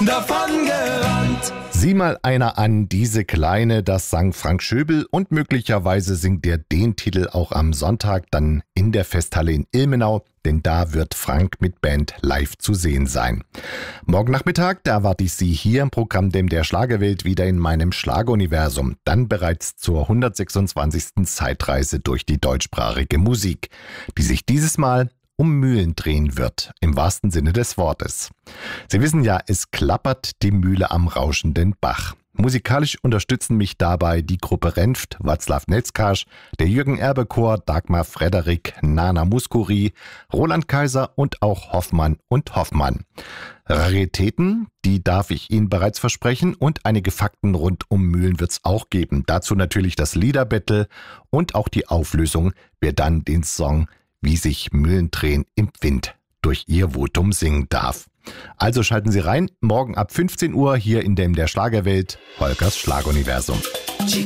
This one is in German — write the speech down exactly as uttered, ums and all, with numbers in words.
davon gerannt. Sieh mal einer an, diese Kleine, das sang Frank Schöbel und möglicherweise singt er den Titel auch am Sonntag dann in der Festhalle in Ilmenau, denn da wird Frank mit Band live zu sehen sein. Morgen Nachmittag, da erwarte ich Sie hier im Programm Dem der Schlagerwelt wieder in meinem Schlageruniversum, dann bereits zur hundertsechsundzwanzigsten Zeitreise durch die deutschsprachige Musik, die sich dieses Mal um Mühlen drehen wird, im wahrsten Sinne des Wortes. Sie wissen ja, es klappert die Mühle am rauschenden Bach. Musikalisch unterstützen mich dabei die Gruppe Renft, Václav Netzkasch, der Jürgen Erbe Chor, Dagmar Frederik, Nana Mouskouri, Roland Kaiser und auch Hoffmann und Hoffmann. Raritäten, die darf ich Ihnen bereits versprechen, und einige Fakten rund um Mühlen wird's auch geben. Dazu natürlich das Liederbattle und auch die Auflösung, wer dann den Song Wie sich Mühlen drehen im Wind durch ihr Votum singen darf. Also schalten Sie rein, morgen ab fünfzehn Uhr hier in dem der Schlagerwelt, Holgers Schlaguniversum.